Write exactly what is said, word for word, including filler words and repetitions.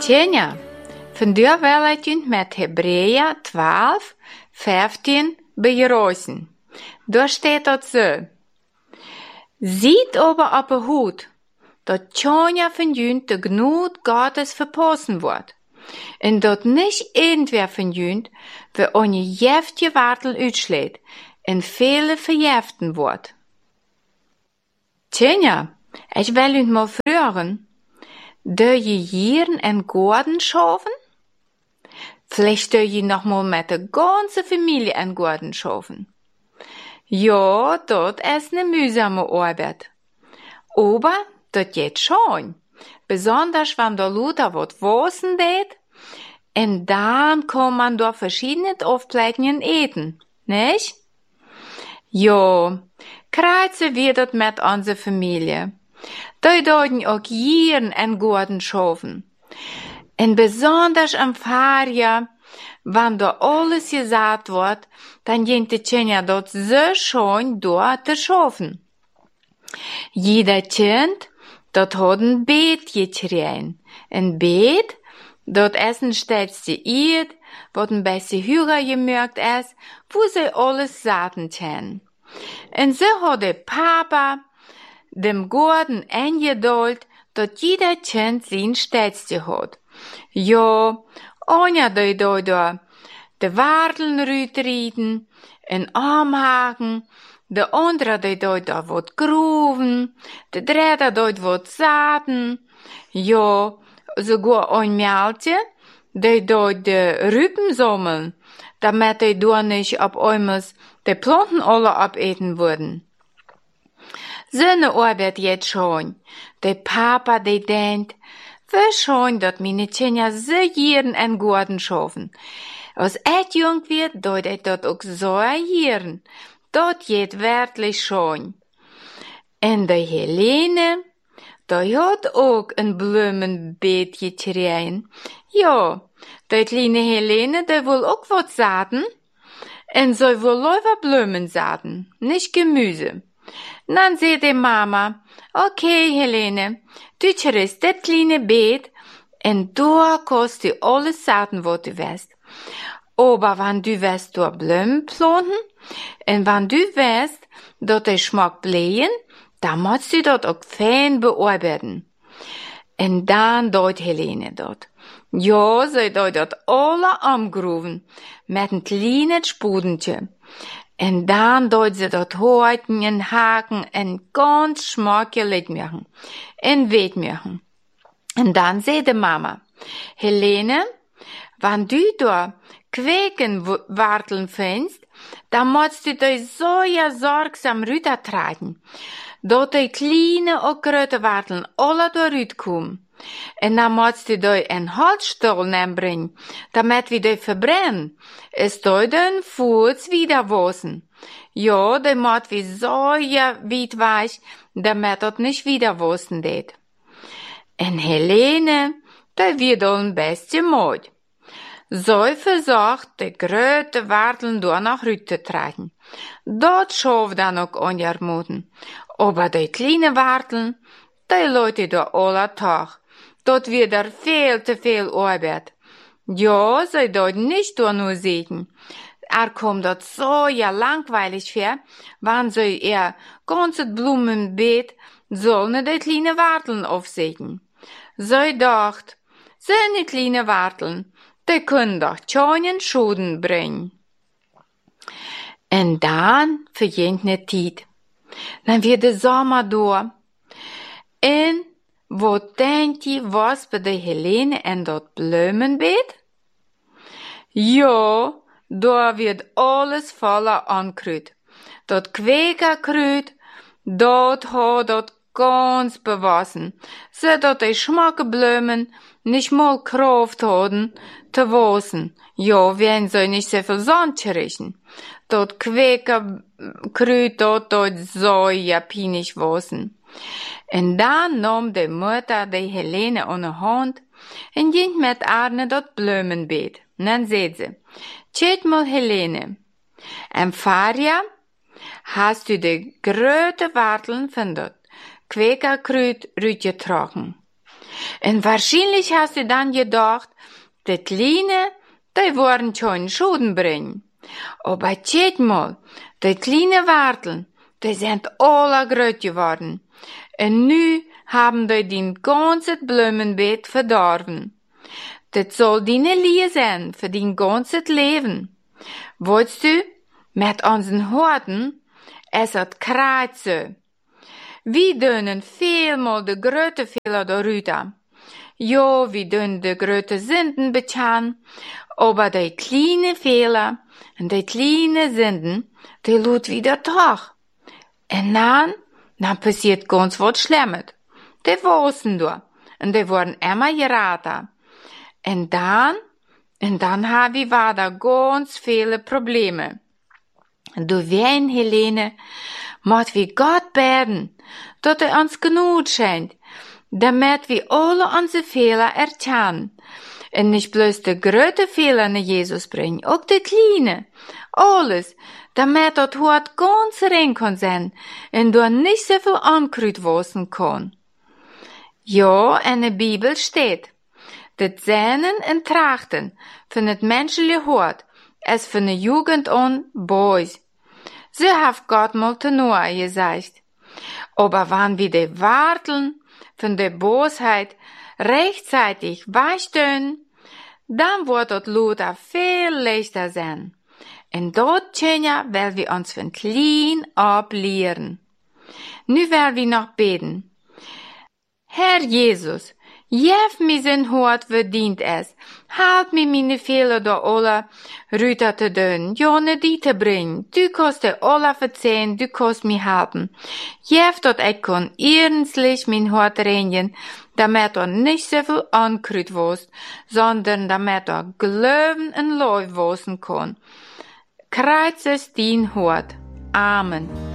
Tjenja, vandaag wil ik je met Hebreeën twaalf, vijftien begroeten. Daar staat dat zo. Ziet aber op de hoed, dat tjenja van jullie de gnade Gottes verpassen wordt. En dat niet irgendwer van jullie voor een jeftige wartel uitslaat en vele verjeften wordt. Tjenja, ik wil u mal vragen. Doe je hier en Garten schaffen? Vielleicht doe je nog mal met de ganze Familie en Garten schaffen. Ja, dat is eine mühsame Arbeit. Aber dat geht schon. Besonders wenn da Luther wat wasen deed. En dan kann man da verschiedene Aufplägungen eten, nicht? Ja, kreuzen wir dat met onze Familie. Die deuten auch Jieren en Garten schaffen. En besonders im Fahrjahr, wenn da alles gesagt wird, dann jent die Tjenja dort so schön dort te schaffen. Jeder Kind, dort hat ein Beet gekriegt. Ein Beet, dort essen stellst du iet, wat ein bisschen höher gemerkt ist, wo sie alles saten können. En so hat der Papa dem Garten eingeduld, dat jeder Kind sein Stätzchen hat. Ja, Anja doi doi da de Warteln rütrieden, en Armhaken, de andere doi doi da wat groven, de dritte doi wat zaten, ja, sogar ein Mädchen, doi doi de Rüben sammeln, damit doi da nicht ab einmal de Planten alle abeten würden. Seine Arbeit jetzt schon. Der Papa, der denkt, wie schön, dat meine Tjenja so Jieren en Garten schaffen. Als ich jung wird, dort ich dat auch so Jieren. Dat geht wirklich schön. En die Helene, die hat auch ein Blumenbeet gekriegt. Ja, die kleine Helene, die will auch wat saten. En soll wohl lauter Blumen saten, nicht Gemüse. Dann sagt die Mama, okay, Helene, du kriegst das kleine Beet, und da kannst du alles sagen, was du willst. Aber wenn du willst, da Blumen planten, und wenn du willst, dass der Schmack blähen, dann musst du dort auch fein bearbeiten. Und dann dort Helene dort. Ja, sie dort dort alle angerufen, mit einem kleinen Spudentje. En dan deed ze dat houten en haken en ganz schmackelijk machen. En weet machen. En dan zei de mama, Helene, wenn du da Quekenwarteln findest, dann musst du dich so ja sorgsam rübertragen, dat die kleine und große Warteln alle da rüberkommen. En dan musst du dich een Holzstuhl nemen, damit wir die verbrennen. Es soll den Fuß wieder waschen. Ja, der muss wie so ja weit weich, damit das nicht wieder waschen geht. En Helene, der wird ein bisschen Mut. So versucht die große Warteln da nach Rüte tragen. Dort schafft dann auch anjarmuten. Aber die kleine Warteln, die Leute da alle Tag. Dort wird er viel zu viel Arbeit. Ja, sie dort nicht da nur sehen. Er kommt dort so ja langweilig vor, wenn sie ihr ganzes Blumenbeet sollen die kleine Warteln aufsehen. Sie dacht, so eine kleine Warteln, die können doch keinen Schaden bringen. Und dann vergeht ne Zeit. Dann wird der Sommer da. Und wat denkt je was bij de Helene en dat Blumenbeet? Ja, daar wird alles voller Ankruid. Dat Kwekerkruid, dat hat dat ganz bewassen, zodat die schmakke Blumen nicht mal Kraft hadden te wassen. Ja, wenn sie nicht so viel Sand riechen. Dat Kwekerkruid, dat dat so ja pinig wassen. En dan nam de Mutter de Helene aan de hand en ging met haar naar dat Blumenbeet. En dan zei ze, kijk mal Helene, im Fahrjahr hast du de grote Warteln van dat Quäkerkruid rütgetragen. Und wahrscheinlich hast du dann gedacht, die Kleine, die wollen schon Schuden bringen. Aber tschät mal, die kleine Warteln, die sind alle groß geworden. Und nu haben die den ganzen Blumenbeet verdorben. Das soll deine Liebe sein für dein ganzes Leben. Weißt du, mit unseren Horten, es hat Kreuze. Wir dönen vielmal de grote Fehler darüber. Ja, wir dönen de grote Sünden bekennen, aber die kleine Fehler und die kleine Sünden, die lut wieder doch. Und dann, dann passiert ganz was Schlimmes. Die wussten du, und die wurden immer geraten. Und dann, und dann haben wir weiter ganz viele Probleme. Du wein, Helene, muss wir Gott beten, dass er uns genug schenkt, damit wir alle unsere Fehler erkennen. Und nicht bloß die große Fehler nach Jesus bringen, auch die kleine. Alles, damit das Hort ganz rein kann sein und du nicht so viel Ankrut waschen kann. Ja, in der Bibel steht, das Sehnen und Trachten von das menschliche Hort ist von der Jugend an böse. So hat Gott mal zu Noah gesagt. Aber wenn wir die Warteln von der Bosheit rechtzeitig weichstellen, dann wird das Luther viel leichter sein. Und dort können ja, weil wir uns von klein ab lehren. Nu werden wir noch beten. Herr Jesus, jef mir sein Hort verdient es. Halt mir meine Fehler da alle rüter zu dön, jone die zu bringen. Du kannst dir alle verzeihen, du kannst mir helfen. Jef dort ich kann ernstlich mein Hort reinigen, damit er nicht so viel Ankrut wost, sondern damit er Glauben und Leu wosen kann. Kreuz es dein Hort. Amen.